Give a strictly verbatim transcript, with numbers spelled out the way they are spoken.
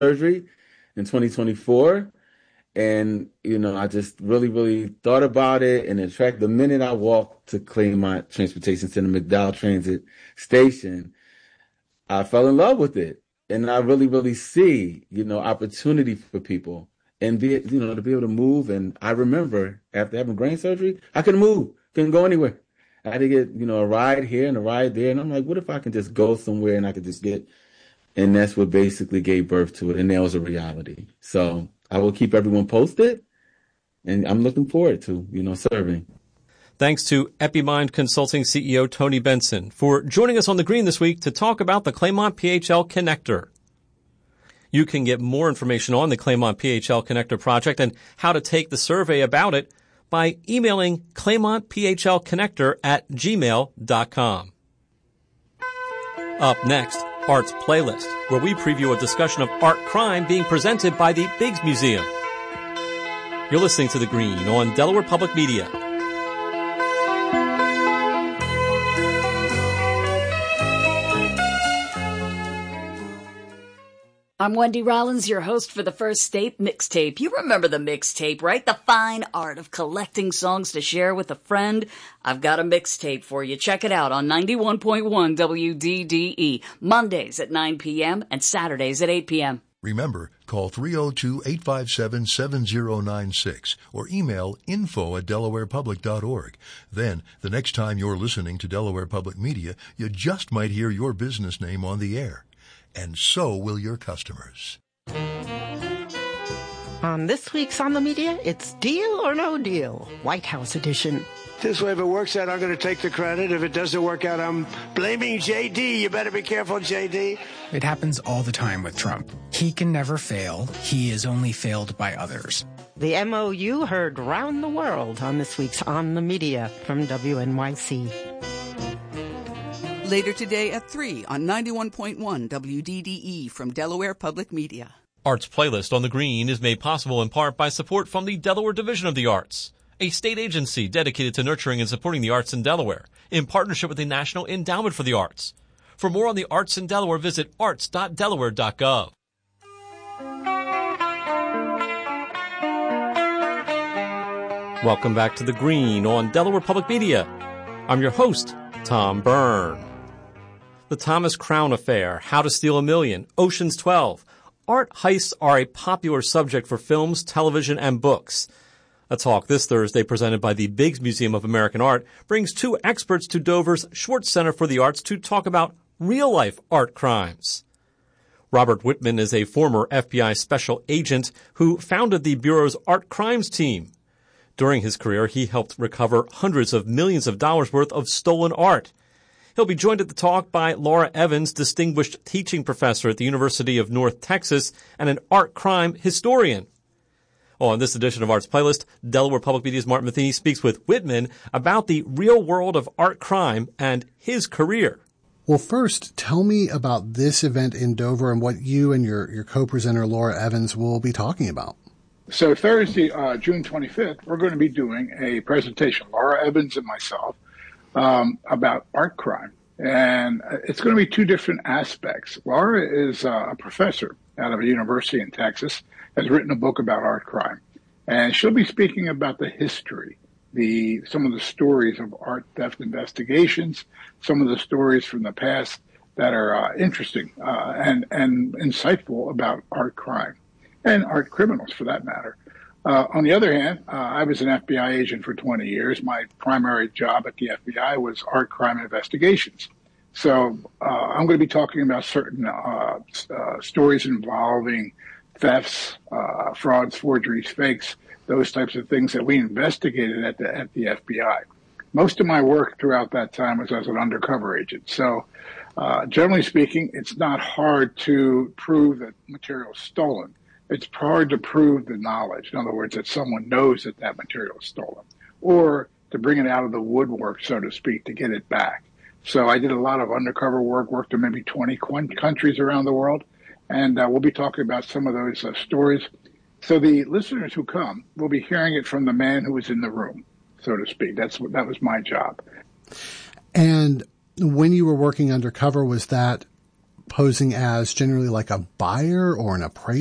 surgery in twenty twenty-four. And, you know, I just really, really thought about it. And in fact, the minute I walked to Claymont Transportation Center, McDowell Transit Station, I fell in love with it. And I really, really see, you know, opportunity for people and be, you know, to be able to move. And I remember after having brain surgery, I couldn't move, couldn't go anywhere. I had to get, you know, a ride here and a ride there. And I'm like, what if I can just go somewhere and I could just get, and that's what basically gave birth to it. And that was a reality. So I will keep everyone posted, and I'm looking forward to, you know, serving. Thanks to EpiMind Consulting C E O Tony Benson for joining us on The Green this week to talk about the Claymont P H L Connector. You can get more information on the Claymont P H L Connector project and how to take the survey about it by emailing Claymont P H L Connector at gmail dot com. Up next, Arts Playlist, where we preview a discussion of art crime being presented by the Biggs Museum. You're listening to The Green on Delaware Public Media. I'm Wendy Rollins, your host for the First State Mixtape. You remember the mixtape, right? The fine art of collecting songs to share with a friend. I've got a mixtape for you. Check it out on ninety-one point one W D D E, Mondays at nine p.m. and Saturdays at eight p.m. Remember, call three oh two, eight five seven, seven oh nine six or email info at delaware public dot org. Then, the next time you're listening to Delaware Public Media, you just might hear your business name on the air. And so will your customers. On this week's On the Media, it's Deal or No Deal, White House edition. This way, if it works out, I'm going to take the credit. If it doesn't work out, I'm blaming J D. You better be careful, J D. It happens all the time with Trump. He can never fail. He is only failed by others. The M O U heard round the world on this week's On the Media from W N Y C. Later today at three on ninety-one point one W D D E from Delaware Public Media. Arts Playlist on The Green is made possible in part by support from the Delaware Division of the Arts, a state agency dedicated to nurturing and supporting the arts in Delaware, in partnership with the National Endowment for the Arts. For more on the arts in Delaware, visit arts dot delaware dot gov. Welcome back to The Green on Delaware Public Media. I'm your host, Tom Byrne. The Thomas Crown Affair, How to Steal a Million, Ocean's twelve. Art heists are a popular subject for films, television, and books. A talk this Thursday presented by the Biggs Museum of American Art brings two experts to Dover's Schwartz Center for the Arts to talk about real-life art crimes. Robert Whitman is a former F B I special agent who founded the Bureau's art crimes team. During his career, he helped recover hundreds of millions of dollars worth of stolen art. He'll be joined at the talk by Laura Evans, distinguished teaching professor at the University of North Texas and an art crime historian. On this edition of Arts Playlist, Delaware Public Media's Martin Matheny speaks with Whitman about the real world of art crime and his career. Well, first, tell me about this event in Dover and what you and your, your co-presenter, Laura Evans, will be talking about. So Thursday, uh, June twenty-fifth, we're going to be doing a presentation, Laura Evans and myself, um, about art crime. And it's going to be two different aspects. Laura is uh, a professor out of a university in Texas, has written a book about art crime. And she'll be speaking about the history, the some of the stories of art theft investigations, some of the stories from the past that are uh, interesting uh, and, and insightful about art crime. And art criminals, for that matter. Uh, on the other hand, uh, I was an F B I agent for twenty years. My primary job at the F B I was art crime investigations. So uh, I'm going to be talking about certain uh, uh, stories involving thefts, uh, frauds, forgeries, fakes, those types of things that we investigated at the at the F B I. Most of my work throughout that time was as an undercover agent. So uh, generally speaking, it's not hard to prove that material is stolen. It's hard to prove the knowledge. In other words, that someone knows that that material is stolen, or to bring it out of the woodwork, so to speak, to get it back. So I did a lot of undercover work, worked in maybe twenty countries around the world, and uh, we'll be talking about some of those uh, stories. So the listeners who come will be hearing it from the man who was in the room, so to speak. That's what, that was my job. And when you were working undercover, was that posing as generally like a buyer or an appraiser?